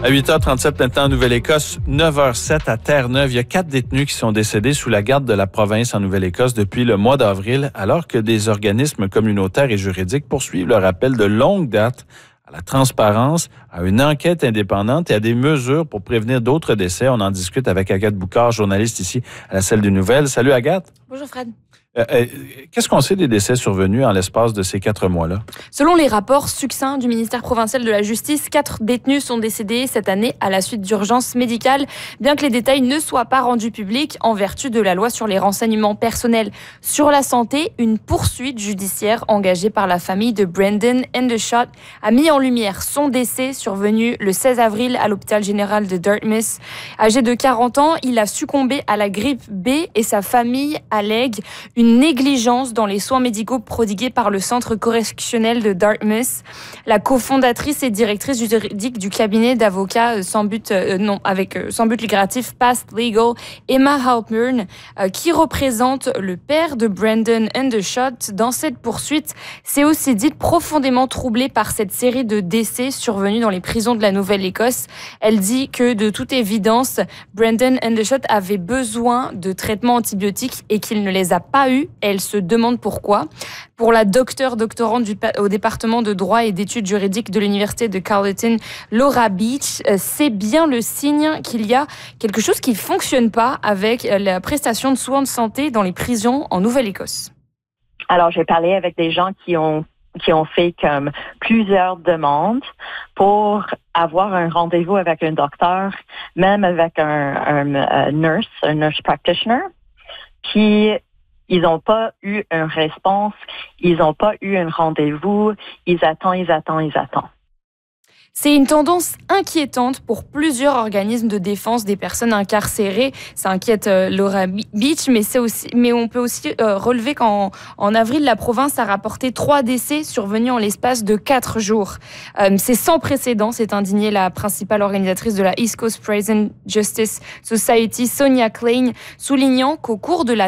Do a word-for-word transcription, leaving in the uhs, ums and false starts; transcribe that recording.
À huit heures trente-sept maintenant en Nouvelle-Écosse, neuf heures zéro sept à Terre-Neuve. Il y a quatre détenus qui sont décédés sous la garde de la province en Nouvelle-Écosse depuis le mois d'avril, alors que des organismes communautaires et juridiques poursuivent leur appel de longue date à la transparence, à une enquête indépendante et à des mesures pour prévenir d'autres décès. On en discute avec Agathe Boucard, journaliste ici à la Selle des Nouvelles. Salut Agathe. Bonjour Fred. Euh, euh, qu'est-ce qu'on sait des décès survenus en l'espace de ces quatre mois-là? Selon les rapports succincts du ministère provincial de la Justice, quatre détenus sont décédés cette année à la suite d'urgences médicales, bien que les détails ne soient pas rendus publics en vertu de la loi sur les renseignements personnels sur la santé. Une poursuite judiciaire engagée par la famille de Brendan Hendershot a mis en lumière son décès survenu le seize avril à l'hôpital général de Dartmouth. Âgé de quarante ans, il a succombé à la grippe B et sa famille allègue une négligence dans les soins médicaux prodigués par le centre correctionnel de Dartmouth. La cofondatrice et directrice juridique du cabinet d'avocats sans but euh, non avec euh, sans but lucratif Past Legal, Emma Halpern, euh, qui représente le père de Brendan Hendershot dans cette poursuite, s'est aussi dite profondément troublée par cette série de décès survenus dans les prisons de la Nouvelle-Écosse. Elle dit que de toute évidence, Brendan Hendershot avait besoin de traitements antibiotiques et qu'il ne les a pas eu. Elle se demande pourquoi. Pour la docteure doctorante du, au département de droit et d'études juridiques de l'université de Carleton, Laura Beach, c'est bien le signe qu'il y a quelque chose qui ne fonctionne pas avec la prestation de soins de santé dans les prisons en Nouvelle-Écosse. Alors, j'ai parlé avec des gens qui ont qui ont fait comme plusieurs demandes pour avoir un rendez-vous avec un docteur, même avec un, un, un nurse, un nurse practitioner, qui ils n'ont pas eu une réponse, ils n'ont pas eu un rendez-vous, ils attendent, ils attendent, ils attendent. C'est une tendance inquiétante pour plusieurs organismes de défense des personnes incarcérées. Ça inquiète euh, Laura Beach, mais, c'est aussi, mais on peut aussi euh, relever qu'en en avril, la province a rapporté trois décès survenus en l'espace de quatre jours. Euh, c'est sans précédent, s'est indignée la principale organisatrice de la East Coast Prison Justice Society, Sonia Klein, soulignant qu'au cours de la